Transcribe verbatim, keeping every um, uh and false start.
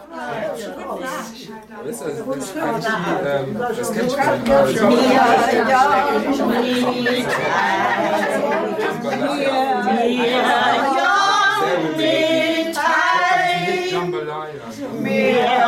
Das, also, das, kann ich, ähm, das kennt schon. Jambalaya.